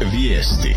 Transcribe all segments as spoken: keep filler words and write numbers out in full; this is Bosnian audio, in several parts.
Vijesti.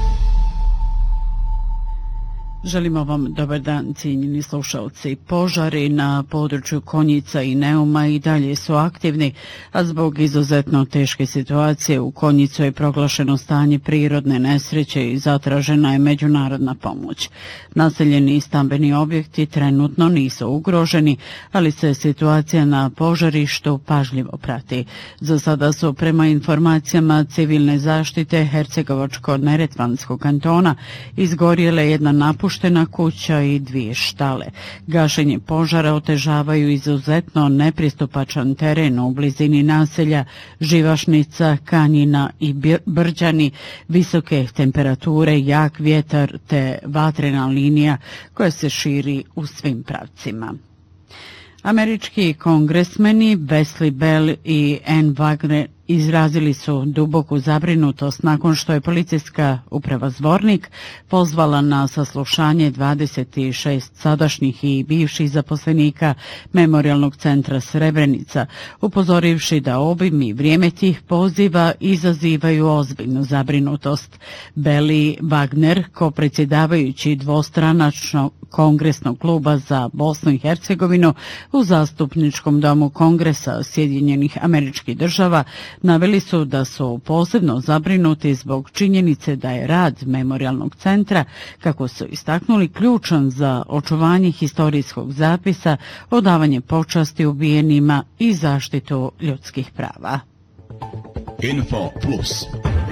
Želimo vam dobar dan, cijenjeni slušalci. Požari na području Konjica i Neuma i dalje su aktivni, a zbog izuzetno teške situacije u Konjicu je proglašeno stanje prirodne nesreće i zatražena je međunarodna pomoć. Naseljeni i stambeni objekti trenutno nisu ugroženi, ali se situacija na požarištu pažljivo prati. Za sada su prema informacijama civilne zaštite Hercegovačko-Neretvanskog kantona izgorjele jedna napuštena Puštena kuća i dvije štale. Gašenje požara otežavaju izuzetno nepristupačan teren u blizini naselja Živašnica, Kanjina i Brđani, visoke temperature, jak vjetar te vatrena linija koja se širi u svim pravcima. Američki kongresmeni Wesley Bell i Ann Wagner izrazili su duboku zabrinutost nakon što je policijska uprava Zvornik pozvala na saslušanje dvadeset šest sadašnjih i bivših zaposlenika Memorijalnog centra Srebrenica, upozorivši da obim i vrijeme tih poziva izazivaju ozbiljnu zabrinutost. Bell i Wagner, kopredsjedavajući dvostranačnog Kongresnog kluba za Bosnu i Hercegovinu u Zastupničkom domu Kongresa Sjedinjenih Američkih Država, naveli su da su posebno zabrinuti zbog činjenice da je rad Memorijalnog centra, kako su istaknuli, ključan za očuvanje historijskog zapisa, odavanje počasti ubijenima i zaštitu ljudskih prava. Info Plus.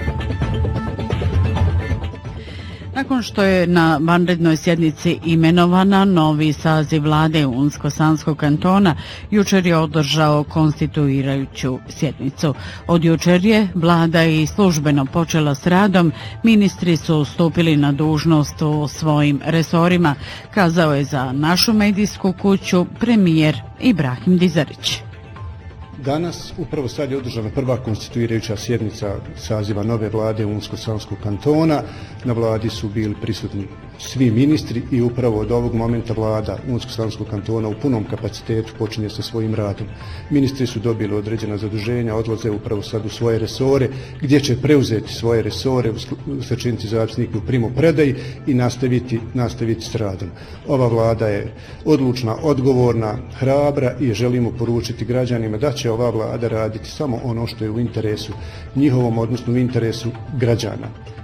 Nakon što je na vanrednoj sjednici imenovana, novi saziv vlade Unsko-Sanskog kantona jučer je održao konstituirajuću sjednicu. Od jučer je vlada i službeno počela s radom, ministri su stupili na dužnost u svojim resorima, kazao je za našu medijsku kuću premijer Ibrahim Dizarić. Danas, upravo sad je održana prva konstituirajuća sjednica saziva nove vlade Unsko-Sanskog kantona. Na vladi su bili prisutni svi ministri i upravo od ovog momenta vlada Unsko-Sanskog kantona u punom kapacitetu počinje sa svojim radom. Ministri su dobili određena zaduženja, odlaze upravo sad u svoje resore, gdje će preuzeti svoje resore, sačiniti zapisnik u primopredaji i nastaviti, nastaviti s radom. Ova vlada je odlučna, odgovorna, hrabra i želimo poručiti građanima da će ova vlada raditi samo ono što je u interesu njihovom, odnosno u interesu građana.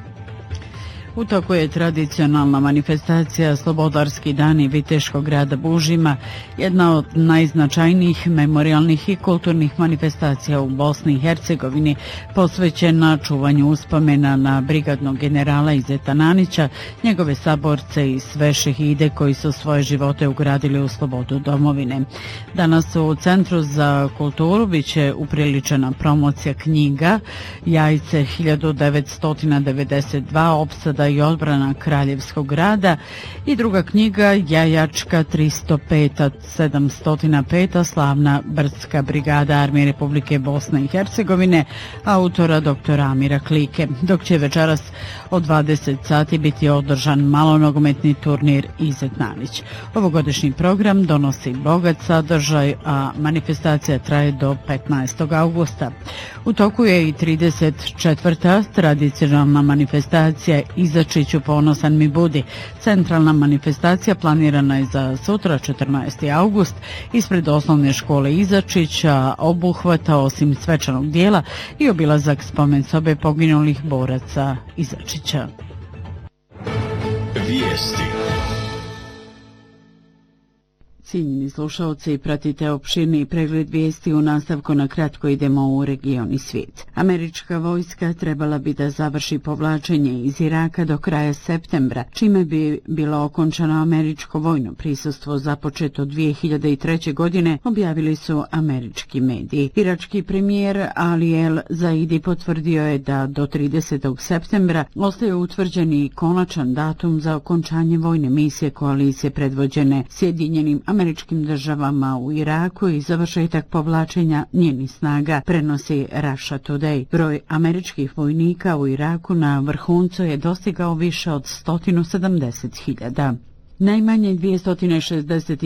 U toku je tradicionalna manifestacija Slobodarski dani Viteškog grada Bužima, jedna od najznačajnijih memorijalnih i kulturnih manifestacija u Bosni i Hercegovini, posvećena čuvanju uspomena na brigadnog generala Izeta Nanića, njegove saborce i sve šehide koji su svoje živote ugradili u slobodu domovine. Danas u Centru za kulturu biće upriličena promocija knjiga Jajce hiljadu devetsto devedeset dva, opsada i odbrana Kraljevskog grada i druga knjiga Jajačka tristo pet sedamsto pet, slavna brdska brigada Armije Republike Bosne i Hercegovine, autora doktora Amira Klike, dok će večeras od dvadeset sati biti održan malonogometni turnir Izet Nanić. Ovogodišnji program donosi bogat sadržaj, a manifestacija traje do petnaestog augusta. U toku je i trideset četvrta tradicionalna manifestacija Izačiću ponosan mi budi. Centralna manifestacija planirana je za sutra, četrnaesti august, ispred osnovne škole Izačića, obuhvata osim svečanog dijela i obilazak spomen sobe poginulih boraca Izačića. Vijesti. Cijenjeni slušalci, pratite opširni pregled vijesti. U nastavku na kratko idemo u region i svijet. Američka vojska trebala bi da završi povlačenje iz Iraka do kraja septembra, čime bi bilo okončano američko vojno prisustvo započeto dvije hiljade treće. godine, objavili su američki mediji. Irački premijer Ali El Zaidi potvrdio je da do tridesetog septembra ostaje utvrđeni konačan datum za okončanje vojne misije koalicije predvođene Sjedinjenim Američkim državama u Iraku i završetak povlačenja njenih snaga, prenosi Russia Today. Broj američkih vojnika u Iraku na vrhuncu je dostigao više od sto sedamdeset hiljada. Najmanje dvjesto šezdeset